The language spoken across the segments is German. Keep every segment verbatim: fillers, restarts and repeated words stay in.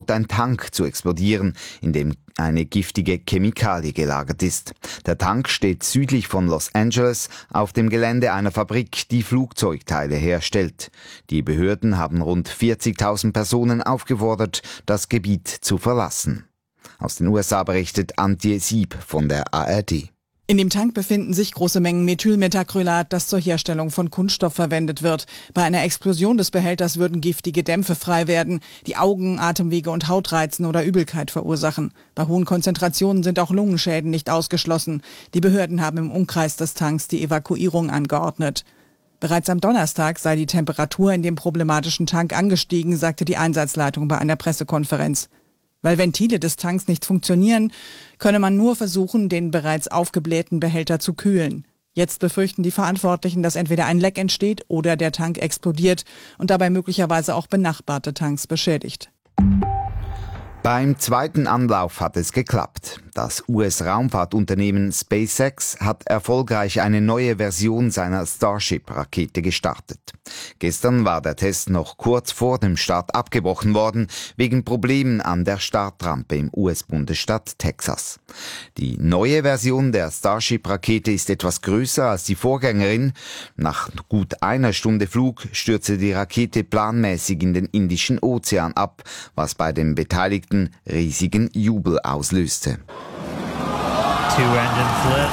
droht ein Tank zu explodieren, in dem eine giftige Chemikalie gelagert ist. Der Tank steht südlich von Los Angeles auf dem Gelände einer Fabrik, die Flugzeugteile herstellt. Die Behörden haben rund vierzigtausend Personen aufgefordert, das Gebiet zu verlassen. Aus den U S A berichtet Antje Sieb von der A R D. In dem Tank befinden sich große Mengen Methylmethacrylat, das zur Herstellung von Kunststoff verwendet wird. Bei einer Explosion des Behälters würden giftige Dämpfe frei werden, die Augen, Atemwege und Haut reizen oder Übelkeit verursachen. Bei hohen Konzentrationen sind auch Lungenschäden nicht ausgeschlossen. Die Behörden haben im Umkreis des Tanks die Evakuierung angeordnet. Bereits am Donnerstag sei die Temperatur in dem problematischen Tank angestiegen, sagte die Einsatzleitung bei einer Pressekonferenz. Weil Ventile des Tanks nicht funktionieren, könne man nur versuchen, den bereits aufgeblähten Behälter zu kühlen. Jetzt befürchten die Verantwortlichen, dass entweder ein Leck entsteht oder der Tank explodiert und dabei möglicherweise auch benachbarte Tanks beschädigt. Beim zweiten Anlauf hat es geklappt. Das U S-Raumfahrtunternehmen SpaceX hat erfolgreich eine neue Version seiner Starship-Rakete gestartet. Gestern war der Test noch kurz vor dem Start abgebrochen worden, wegen Problemen an der Startrampe im U S-Bundesstaat Texas. Die neue Version der Starship-Rakete ist etwas größer als die Vorgängerin. Nach gut einer Stunde Flug stürzte die Rakete planmäßig in den Indischen Ozean ab, was bei den Beteiligten riesigen Jubel auslöste. Two-engine flip.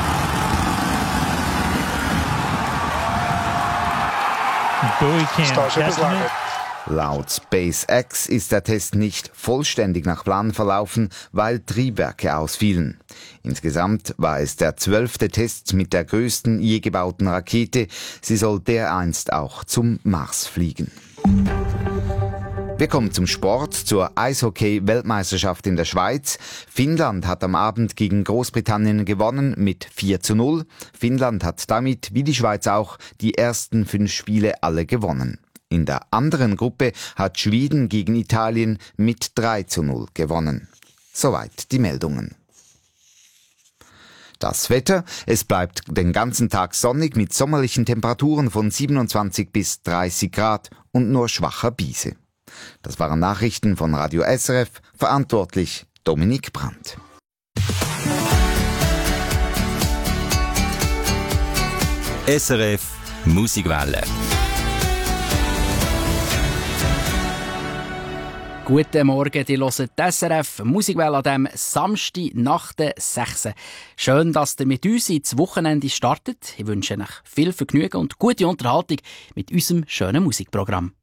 Buoy cam detonate. Laut SpaceX ist der Test nicht vollständig nach Plan verlaufen, weil Triebwerke ausfielen. Insgesamt war es der zwölfte Test mit der größten je gebauten Rakete. Sie soll dereinst auch zum Mars fliegen. Wir kommen zum Sport, zur Eishockey-Weltmeisterschaft in der Schweiz. Finnland hat am Abend gegen Großbritannien gewonnen mit vier zu null. Finnland hat damit, wie die Schweiz auch, die ersten fünf Spiele alle gewonnen. In der anderen Gruppe hat Schweden gegen Italien mit drei zu null gewonnen. Soweit die Meldungen. Das Wetter, es bleibt den ganzen Tag sonnig mit sommerlichen Temperaturen von siebenundzwanzig bis dreißig Grad und nur schwacher Brise. Das waren Nachrichten von Radio S R F, verantwortlich Dominik Brandt. S R F Musikwelle. Guten Morgen, ihr hört die S R F Musikwelle an diesem Samstag nach der sechs. Schön, dass ihr mit uns ins Wochenende startet. Ich wünsche euch viel Vergnügen und gute Unterhaltung mit unserem schönen Musikprogramm.